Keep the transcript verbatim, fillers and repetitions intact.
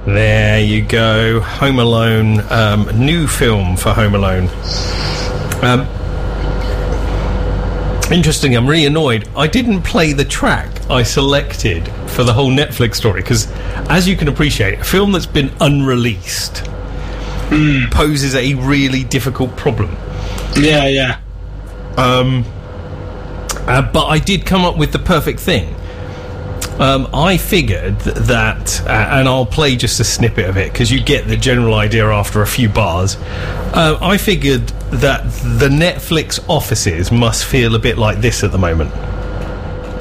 There you go. Home Alone, um, new film for Home Alone. Um, interesting, I'm really annoyed. I didn't play the track I selected for the whole Netflix story, because, as you can appreciate, a film that's been unreleased mm. poses a really difficult problem. Yeah, yeah. Um, uh, but I did come up with the perfect thing. Um, I figured that, uh, and I'll play just a snippet of it because you get the general idea after a few bars. Uh, I figured that the Netflix offices must feel a bit like this at the moment.